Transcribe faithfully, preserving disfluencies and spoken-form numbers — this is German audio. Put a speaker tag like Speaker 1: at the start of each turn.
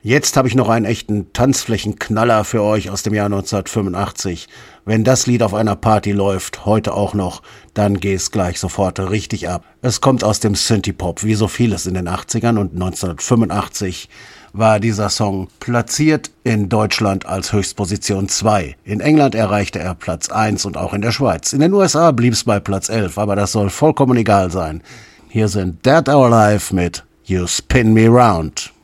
Speaker 1: Jetzt habe ich noch einen echten Tanzflächenknaller für euch aus dem Jahr neunzehnhundertfünfundachtzig. Wenn das Lied auf einer Party läuft, heute auch noch, dann geht's gleich sofort richtig ab. Es kommt aus dem Synthie-Pop, wie so vieles in den achtzigern, und neunzehnhundertfünfundachtzig war dieser Song platziert in Deutschland als Höchstposition zwei. In England erreichte er Platz eins und auch in der Schweiz. In den U S A blieb es bei Platz elf, aber das soll vollkommen egal sein. Hier sind Dead or Alive mit You Spin Me Round.